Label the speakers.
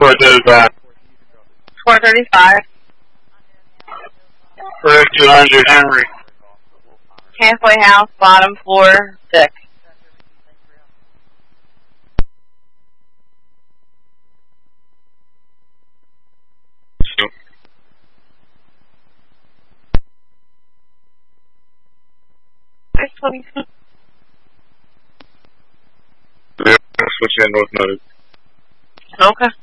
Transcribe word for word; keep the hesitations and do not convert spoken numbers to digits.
Speaker 1: What is that?
Speaker 2: four thirty-five.
Speaker 1: For two hundred Henry.
Speaker 2: Halfway house, bottom floor, six.
Speaker 1: Yeah, switch in with noted.
Speaker 2: Okay.